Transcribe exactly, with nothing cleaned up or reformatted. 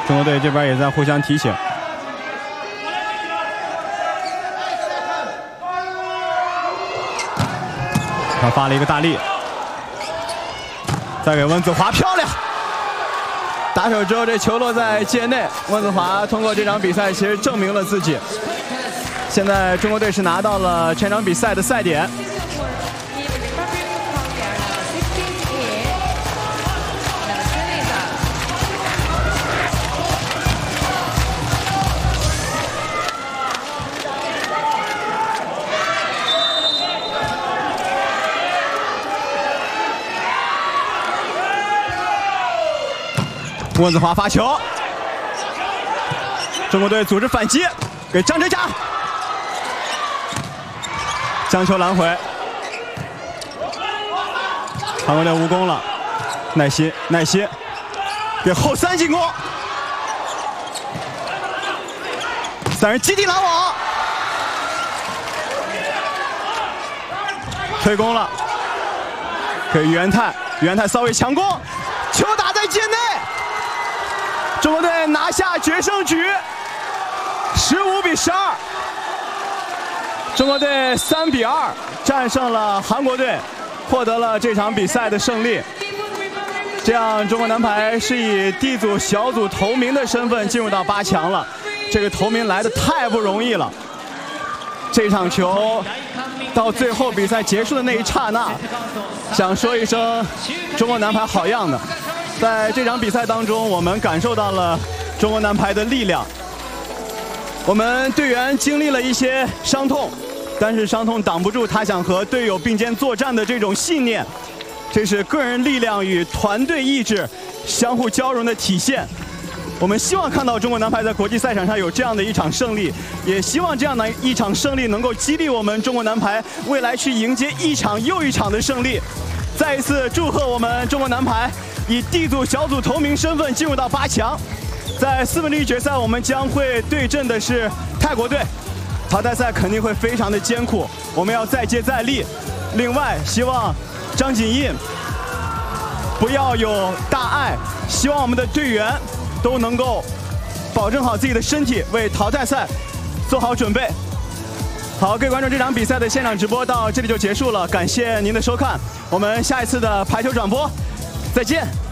中国队这边也在互相提醒。他发了一个大力，再给温子华，漂亮！打手之后，这球落在界内。温子华通过这场比赛，其实证明了自己。现在中国队是拿到了全场比赛的赛点。 温子华发球，中国队组织反击，给张哲嘉将球拦回。韩国队无功了，耐心耐心，给后三进攻，三人基地拦网，推攻了，给于元泰，于元泰稍微强攻，球打在界内。 中国队拿下决胜局，十五比十二。中国队三比二战胜了韩国队，获得了这场比赛的胜利。这样，中国男排是以 D 组小组头名的身份进入到八强了。这个头名来得太不容易了。这场球到最后比赛结束的那一刹那，想说一声中国男排好样的。 在这场比赛当中，我们感受到了中国男排的力量。我们队员经历了一些伤痛，但是伤痛挡不住他想和队友并肩作战的这种信念。这是个人力量与团队意志相互交融的体现。我们希望看到中国男排在国际赛场上有这样的一场胜利，也希望这样的一场胜利能够激励我们中国男排未来去迎接一场又一场的胜利。再一次祝贺我们中国男排！ 以 D 组小组头名身份进入到八强，在四分之一决赛，我们将会对阵的是泰国队，淘汰赛肯定会非常的艰苦，我们要再接再厉。另外，希望张锦印不要有大碍，希望我们的队员都能够保证好自己的身体，为淘汰赛做好准备。好，各位观众，这场比赛的现场直播到这里就结束了，感谢您的收看，我们下一次的排球转播。 再见。